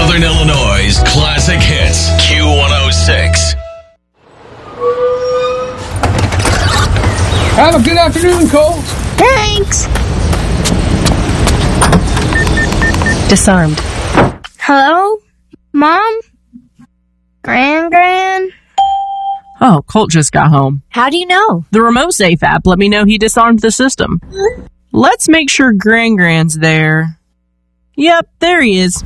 Southern Illinois' classic hits, Q106. Have a good afternoon, Colt. Thanks. Disarmed. Hello? Mom? Gran? Oh, Colt just got home. How do you know? The Remote Safe app let me know he disarmed the system. Let's make sure Gran's there. Yep, there he is.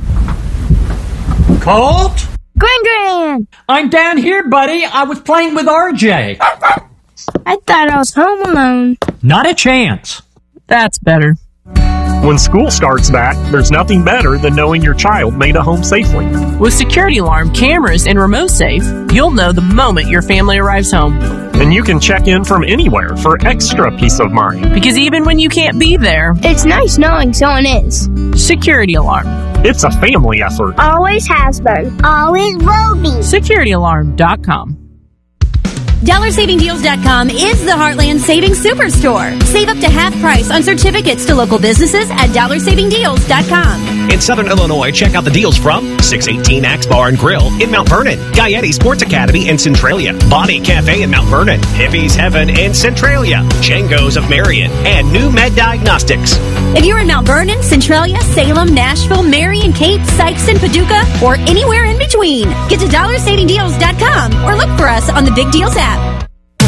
Colt? Gran! I'm down here, buddy. I was playing with RJ. I thought I was home alone. Not a chance. That's better. When school starts back, there's nothing better than knowing your child made it home safely. With Security Alarm, cameras, and Remote Safe, you'll know the moment your family arrives home. And you can check in from anywhere for extra peace of mind. Because even when you can't be there, It's nice knowing someone is. Security Alarm. It's a family effort. Always has been. Always will be. SecurityAlarm.com. DollarSavingDeals.com is the Heartland Savings Superstore. Save up to half price on certificates to local businesses at DollarSavingDeals.com. In Southern Illinois, check out the deals from 618 Axe Bar and Grill in Mount Vernon, Gaieti Sports Academy in Centralia, Bonnie Cafe in Mount Vernon, Hippie's Heaven in Centralia, Django's of Marion, and New Med Diagnostics. If you're in Mount Vernon, Centralia, Salem, Nashville, Marion, Cape, Sikeston, Paducah, or anywhere in between, get to DollarSavingDeals.com or look for us on the Big Deals app.